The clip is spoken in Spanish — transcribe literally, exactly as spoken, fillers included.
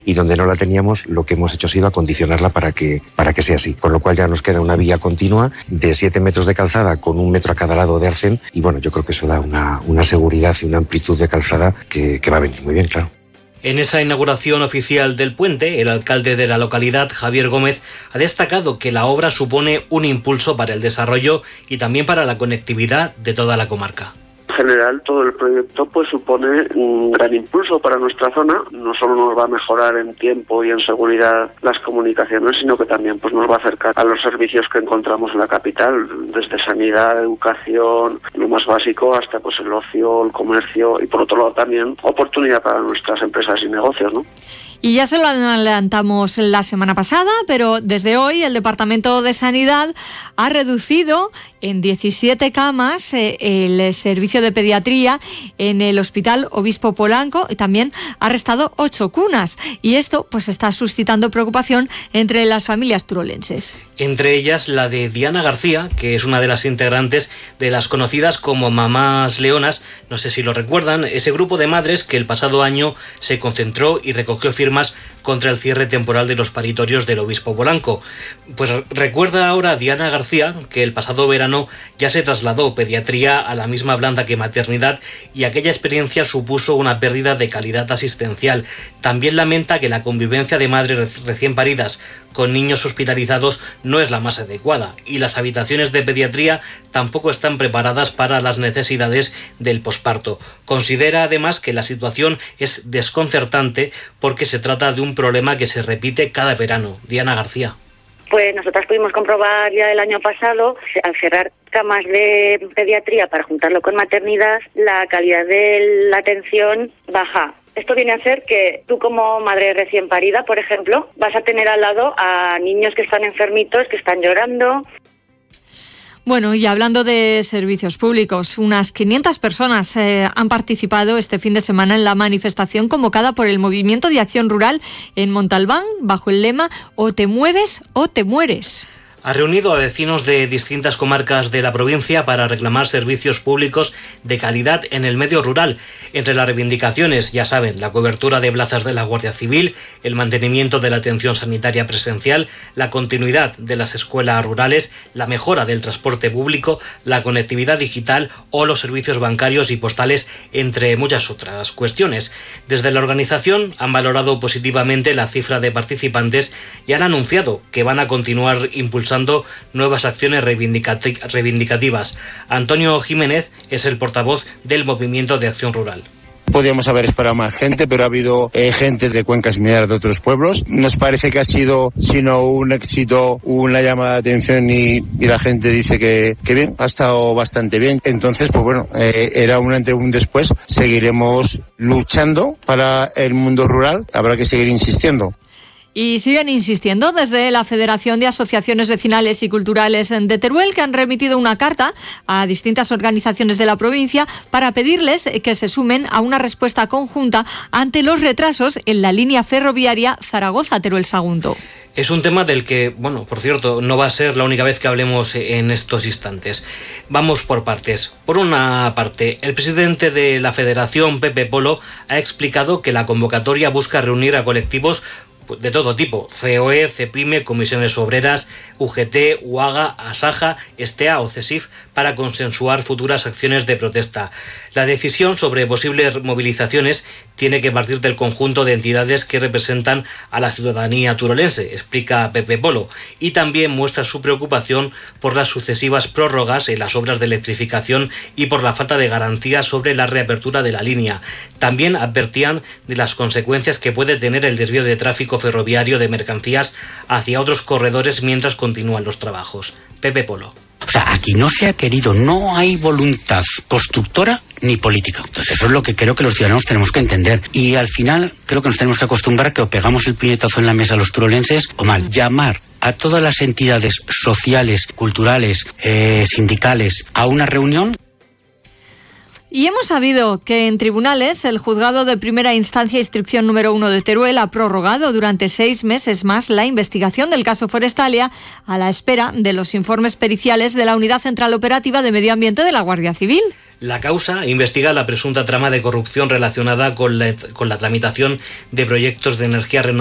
y donde no la teníamos lo que hemos hecho ha sido acondicionarla para que, para que sea así. Con lo cual ya nos queda una vía continua de siete metros de calzada con un metro a cada lado de arcén y bueno, yo creo que eso da una, una seguridad y una amplitud de calzada que, que va a venir muy bien, claro. En esa inauguración oficial del puente, el alcalde de la localidad, Javier Gómez, ha destacado que la obra supone un impulso para el desarrollo y también para la conectividad de toda la comarca. En general, todo el proyecto pues supone un gran impulso para nuestra zona. No solo nos va a mejorar en tiempo y en seguridad las comunicaciones, sino que también pues nos va a acercar a los servicios que encontramos en la capital, desde sanidad, educación, lo más básico, hasta pues el ocio, el comercio y por otro lado también oportunidad para nuestras empresas y negocios, ¿no? Y ya se lo adelantamos la semana pasada, pero desde hoy el Departamento de Sanidad ha reducido en diecisiete camas eh, el servicio de pediatría en el Hospital Obispo Polanco y también ha restado ocho cunas. Y esto pues está suscitando preocupación entre las familias turolenses. Entre ellas la de Diana García, que es una de las integrantes de las conocidas como Mamás Leonas. No sé si lo recuerdan, ese grupo de madres que el pasado año se concentró y recogió firmas contra el cierre temporal de los paritorios del Obispo Polanco. Pues recuerda ahora Diana García que el pasado verano ya se trasladó pediatría a la misma planta que maternidad y aquella experiencia supuso una pérdida de calidad asistencial. También lamenta que la convivencia de madres recién paridas con niños hospitalizados no es la más adecuada y las habitaciones de pediatría tampoco están preparadas para las necesidades del posparto. Considera además que la situación es desconcertante porque se trata de un problema que se repite cada verano. Diana García. Pues nosotras pudimos comprobar ya el año pasado, al cerrar camas de pediatría para juntarlo con maternidad, la calidad de la atención baja. Esto viene a ser que tú como madre recién parida, por ejemplo, vas a tener al lado a niños que están enfermitos, que están llorando. Bueno, y hablando de servicios públicos, unas quinientas personas eh, han participado este fin de semana en la manifestación convocada por el Movimiento de Acción Rural en Montalbán, bajo el lema "O te mueves o te mueres". Ha reunido a vecinos de distintas comarcas de la provincia para reclamar servicios públicos de calidad en el medio rural. Entre las reivindicaciones, ya saben, la cobertura de plazas de la Guardia Civil, el mantenimiento de la atención sanitaria presencial, la continuidad de las escuelas rurales, la mejora del transporte público, la conectividad digital o los servicios bancarios y postales, entre muchas otras cuestiones. Desde la organización han valorado positivamente la cifra de participantes y han anunciado que van a continuar impulsando nuevas acciones reivindicati- reivindicativas. Antonio Jiménez es el portavoz del Movimiento de Acción Rural. Podíamos haber esperado más gente, pero ha habido eh, gente de cuencas mineras de otros pueblos. Nos parece que ha sido, sino un éxito, una llamada de atención y, y la gente dice que, que bien, ha estado bastante bien. Entonces, pues bueno, eh, era un antes y un después. Seguiremos luchando para el mundo rural. Habrá que seguir insistiendo. Y siguen insistiendo desde la Federación de Asociaciones Vecinales y Culturales de Teruel, que han remitido una carta a distintas organizaciones de la provincia para pedirles que se sumen a una respuesta conjunta ante los retrasos en la línea ferroviaria Zaragoza-Teruel-Sagunto. Es un tema del que, bueno, por cierto, no va a ser la única vez que hablemos en estos instantes. Vamos por partes. Por una parte, el presidente de la Federación, Pepe Polo, ha explicado que la convocatoria busca reunir a colectivos de todo tipo: C O E, CEPIME, Comisiones Obreras, U G T, UAGA, ASAJA, ESTEA o CESIF para consensuar futuras acciones de protesta. La decisión sobre posibles movilizaciones tiene que partir del conjunto de entidades que representan a la ciudadanía turolense, explica Pepe Polo, y también muestra su preocupación por las sucesivas prórrogas en las obras de electrificación y por la falta de garantías sobre la reapertura de la línea. También advertían de las consecuencias que puede tener el desvío de tráfico ferroviario de mercancías hacia otros corredores mientras continúan los trabajos. Pepe Polo. O sea, aquí no se ha querido, no hay voluntad constructora ni política. Entonces eso es lo que creo que los ciudadanos tenemos que entender. Y al final creo que nos tenemos que acostumbrar que o pegamos el puñetazo en la mesa a los turolenses o mal. Llamar a todas las entidades sociales, culturales, eh, sindicales a una reunión. Y hemos sabido que en tribunales el juzgado de primera instancia instrucción número uno de Teruel ha prorrogado durante seis meses más la investigación del caso Forestalia a la espera de los informes periciales de la Unidad Central Operativa de Medio Ambiente de la Guardia Civil. La causa investiga la presunta trama de corrupción relacionada con la, con la tramitación de proyectos de energía renovable